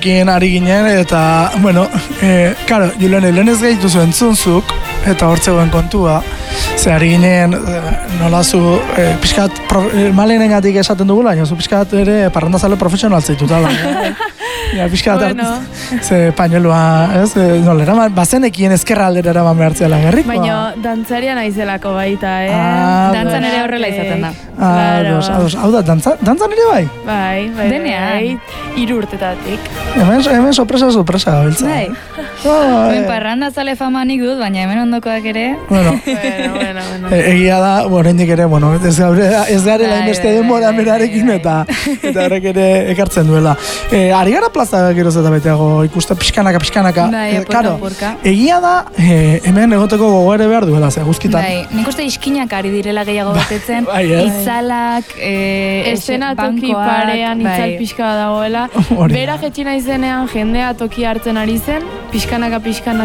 ari ginen, eta, bueno, karo, Julen, lehen ez gehitu zuen entzunzuk, eta hortzegoen kontua, ze ari ginen, nolazu, pixkat, malenengatik esaten dugula, zu pixkat ere parrandazale profesional zeitutala. Ja, pixkat, ze pañuelua, ez, nolera, bazenekien ezkerra aldera eraman behartzeala gerrikoa. Baina dantzaria naizelako baita, Dantzan ere horrela izaten da. Ados, hau da, dantzan ere bai? Bai, denean. 3 urtetatik. Hemen sorpresa gabiltza. Bai. Hemen parrandazale famanik dut, baina hemen ondokoak ere. Bueno. Egia da, oraindik ere, bueno, ez garela inbeste denbora berarekin eta horrek ere ekartzen duela. Ari gara plaza geroz eta beteago ikuste pixkanaka. Bai, apurka. Egia da, hemen egoteko gogo ere behar duela, ze guzkitan. Bai, nik uste iskinak ari direla gehiago betetzen, itzalak, eszenatoki parean itzal pixka dagoela. Bera jetxina izenean jendea toki hartzen ari zen, pixkanaka.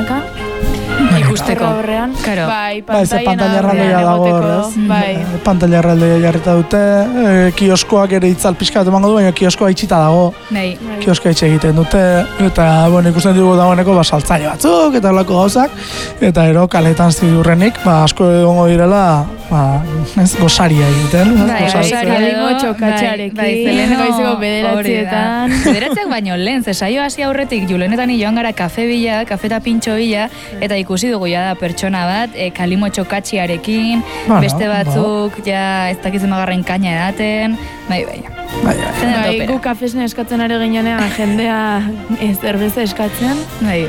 Ikusteko horrean. Bai, pantalla erraldoia dago, ez? Bai. Pantalla erraldoia jarrita dute, kioskoak ere itzal pixka bat emango du, baina kioskoa itxita dago. Bai. Kioskoa itxe egiten dute, eta, bueno, ikusten dugu dagoeneko, saltzaile batzuk, eta olako gauzak, eta ero, kaletan zidurrenik, asko egongo direla, gosaria egiten. Kalimo txokatxarekin. Bai, zeleneko bederatzietan. Bederatzeak baino lehen, zesaio hasi aurretik, Julenetan joan gara kafe eta pintxo bila, eta ikusi dugu ja da pertsona bat, kalimo txokatxiarekin, beste batzuk, ja ez dakitzen magarren kaina edaten, bai. Gu kafesne eskatzen ari ginean, jendea zerbeza eskatzen. Bai.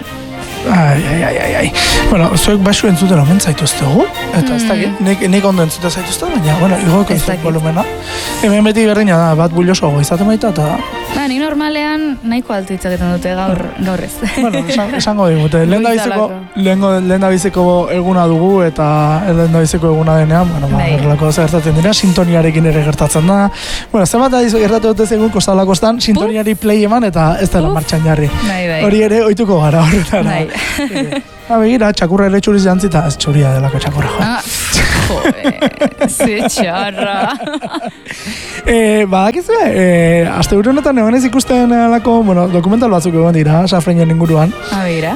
Ai. Bueno, zuek baixu entzuten omen zaituztegu, eta ez dakit, nik ondo entzuten zaituzte, baina, bueno, igoko izan volumena. Hemen beti berdina da, bat bullosoago izaten baita, eta... Nik normalean nahiko altu hitzaketan dute gaur ez. Bueno, esango digute, lehen da biziko eguna dugu, eta lehen da biziko eguna denean, bueno, errelako gertatzen dira, sintoniarekin ere gertatzen da. Bueno, zenbat gertatu dute zegoen kostalakostan, sintoniari play eman, eta ez dela martxan jarri. Hori ere, ohituko gara horretara. Begira, txakurra ere txuriz jantzita, ez txuria delako txakurra. Ze txarra. Badakizue, aste honetan egon ez ikusten alako, dokumental batzuk egon dira, Safrainen inguruan.